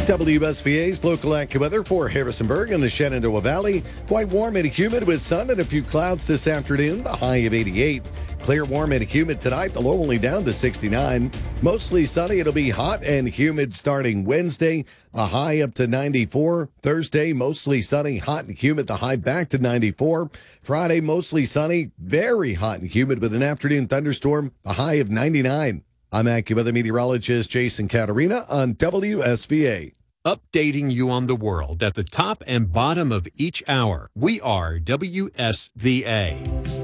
WSVA's local AccuWeather for Harrisonburg and the Shenandoah Valley. Quite warm and humid with sun and a few clouds this afternoon, the high of 88. Clear, warm, and humid tonight, the low only down to 69. Mostly sunny, it'll be hot and humid starting Wednesday, a high up to 94. Thursday, mostly sunny, hot and humid, the high back to 94. Friday, mostly sunny, very hot and humid with an afternoon thunderstorm, a high of 99. I'm AccuWeather meteorologist Jason Caterina on WSVA. Updating you on the world at the top and bottom of each hour. We are WSVA.